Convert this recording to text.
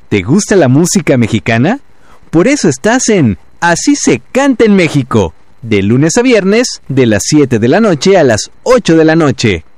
¿Te gusta la música mexicana? Por eso estás en Así se canta en México, de lunes a viernes, de las 7 de la noche a las 8 de la noche.